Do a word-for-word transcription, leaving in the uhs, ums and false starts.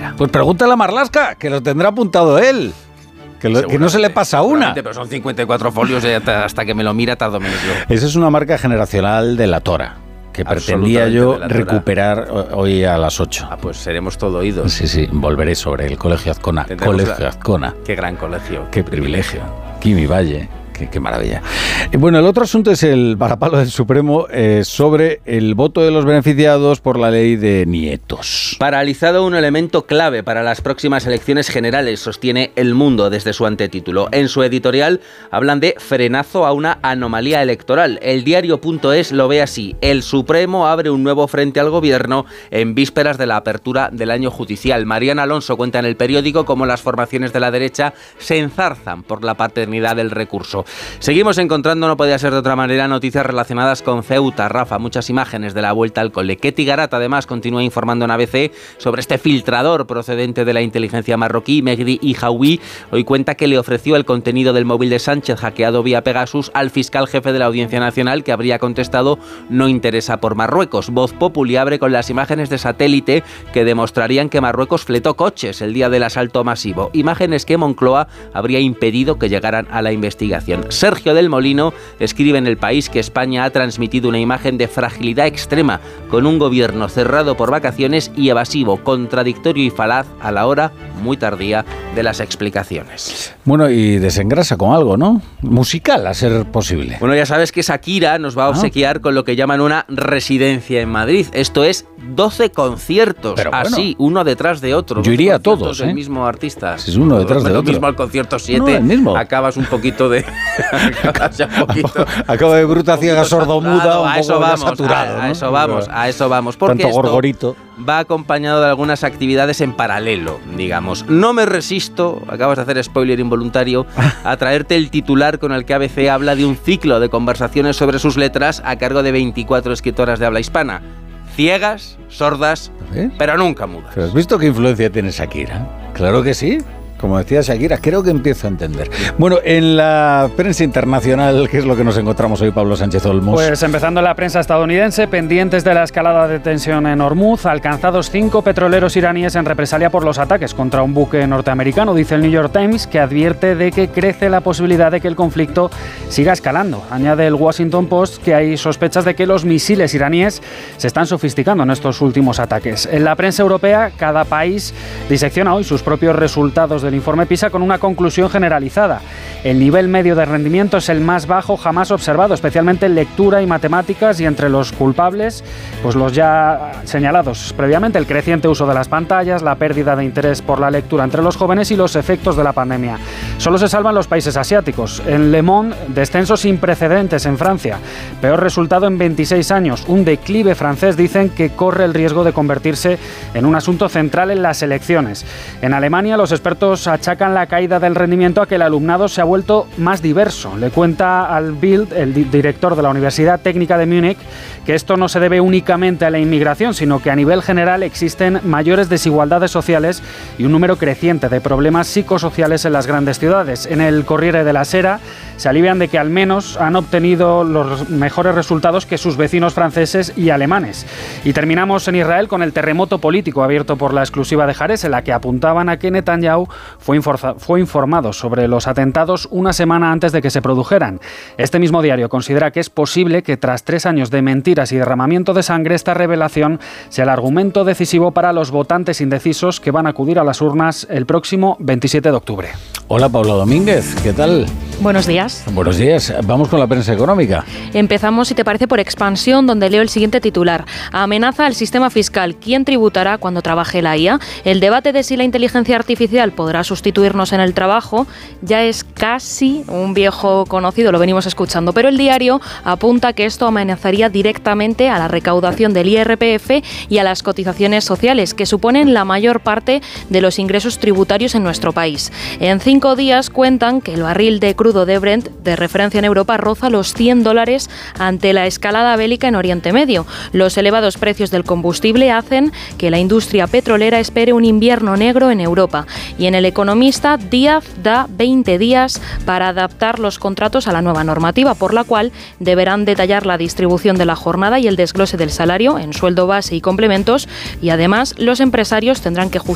manera. Pues pregúntale a Marlaska, que lo tendrá apuntado él. Que, lo, que no se le pasa una. Pero son cincuenta y cuatro folios y hasta, hasta que me lo mira tardo menos yo. Esa es una marca generacional de La Tora, que pretendía yo recuperar hoy a las ocho. Ah, pues seremos todo oídos. Sí, sí, volveré sobre el Colegio Azcona. Tendremos Colegio la... Azcona. Qué gran colegio. Qué privilegio. Kimi Valle. Qué, qué maravilla. Bueno, el otro asunto es el varapalo del Supremo eh, sobre el voto de los beneficiados por la ley de nietos. Paralizado un elemento clave para las próximas elecciones generales, sostiene El Mundo desde su antetítulo. En su editorial hablan de frenazo a una anomalía electoral. El diario.es lo ve así: el Supremo abre un nuevo frente al gobierno en vísperas de la apertura del año judicial. Mariana Alonso cuenta en el periódico cómo las formaciones de la derecha se enzarzan por la paternidad del recurso. Seguimos encontrando, no podía ser de otra manera, noticias relacionadas con Ceuta. Rafa, muchas imágenes de la vuelta al cole. Ketty Garat, además, continúa informando en A B C sobre este filtrador procedente de la inteligencia marroquí, Mehdi Ihaoui. Hoy cuenta que le ofreció el contenido del móvil de Sánchez hackeado vía Pegasus al fiscal jefe de la Audiencia Nacional, que habría contestado: no interesa por Marruecos. Voz Populi abre con las imágenes de satélite que demostrarían que Marruecos fletó coches el día del asalto masivo. Imágenes que Moncloa habría impedido que llegaran a la investigación. Sergio del Molino escribe en El País que España ha transmitido una imagen de fragilidad extrema, con un gobierno cerrado por vacaciones y evasivo, contradictorio y falaz a la hora muy tardía de las explicaciones. Bueno, y desengrasa con algo, ¿no? Musical, a ser posible. Bueno, ya sabes que Shakira nos va a obsequiar ah. con lo que llaman una residencia en Madrid. Esto es doce conciertos, pero bueno, así, uno detrás de otro. Yo iría a todos, del ¿eh? mismo artista. Si es uno detrás de otro. otro. mismo al concierto siete, no, el mismo. Acabas un poquito de... acabas ya un poquito... Acaba de bruta, ciega, sordomuda, un a eso poco vamos, saturado, a, ¿no? a eso vamos, a eso vamos. Porque tanto gorgorito. Va acompañado de algunas actividades en paralelo, digamos. No me resisto, acabas de hacer spoiler involuntario, a traerte el titular con el que A B C habla de un ciclo de conversaciones sobre sus letras a cargo de veinticuatro escritoras de habla hispana. Ciegas, sordas, ¿eh? Pero nunca mudas. ¿Pero has visto qué influencia tiene Shakira? Claro que sí. Como decía Shakira, creo que empiezo a entender. Bueno, en la prensa internacional, ¿qué es lo que nos encontramos hoy, Pablo Sánchez Olmos? Pues empezando en la prensa estadounidense, pendientes de la escalada de tensión en Hormuz, alcanzados cinco petroleros iraníes en represalia por los ataques contra un buque norteamericano. Dice el New York Times, que advierte de que crece la posibilidad de que el conflicto siga escalando. Añade el Washington Post que hay sospechas de que los misiles iraníes se están sofisticando en estos últimos ataques. En la prensa europea, cada país disecciona hoy sus propios resultados del informe PISA con una conclusión generalizada. El nivel medio de rendimiento es el más bajo jamás observado, especialmente en lectura y matemáticas, y entre los culpables, pues los ya señalados previamente: el creciente uso de las pantallas, la pérdida de interés por la lectura entre los jóvenes y los efectos de la pandemia. Solo se salvan los países asiáticos. En Le Monde, descenso sin precedentes en Francia, peor resultado en veintiséis años. Un declive francés, dicen, que corre el riesgo de convertirse en un asunto central en las elecciones. En Alemania, los expertos achacan la caída del rendimiento a que el alumnado se ha vuelto más diverso. Le cuenta al Bild, el di- director de la Universidad Técnica de Múnich, que esto no se debe únicamente a la inmigración, sino que a nivel general existen mayores desigualdades sociales y un número creciente de problemas psicosociales en las grandes ciudades. En el Corriere della Sera se alivian de que al menos han obtenido los mejores resultados que sus vecinos franceses y alemanes. Y terminamos en Israel con el terremoto político abierto por la exclusiva de Haaretz, en la que apuntaban a que Netanyahu fue, inforza- fue informado sobre los atentados una semana antes de que se produjeran. Este mismo diario considera que es posible que tras tres años de mentiras y derramamiento de sangre, esta revelación sea el argumento decisivo para los votantes indecisos que van a acudir a las urnas el próximo veintisiete de octubre. Hola, Pablo Domínguez, ¿qué tal? Buenos días. Buenos días. Vamos con la prensa económica. Empezamos, si te parece, por Expansión, donde leo el siguiente titular: amenaza al sistema fiscal. ¿Quién tributará cuando trabaje la I A? El debate de si la inteligencia artificial podrá sustituirnos en el trabajo ya es casi un viejo conocido, lo venimos escuchando, pero el diario apunta que esto amenazaría directamente a la recaudación del I R P F y a las cotizaciones sociales, que suponen la mayor parte de los ingresos tributarios en nuestro país. En cinco días cuentan que el barril de crudo de Brent, de referencia en Europa, roza los cien dólares ante la escalada bélica en Oriente Medio. Los elevados precios del combustible hacen que la industria petrolera espere un invierno negro en Europa. Y en El Economista, Díaz da veinte días para adaptar los contratos a la nueva normativa, por la cual deberán detallar la distribución de la jornada y el desglose del salario en sueldo base y complementos, y además los empresarios tendrán que